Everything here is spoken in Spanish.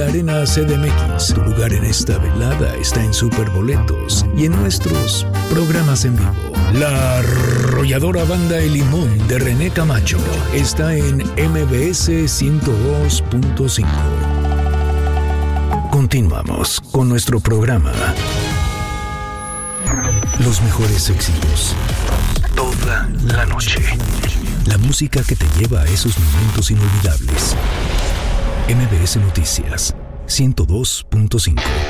la Arena CDMX. Tu lugar en esta velada está en Superboletos y en nuestros programas en vivo. La arrolladora banda El Limón de René Camacho está en MBS 102.5. Continuamos con nuestro programa. Los mejores éxitos. Toda la noche. La música que te lleva a esos momentos inolvidables. MBS Noticias 102.5.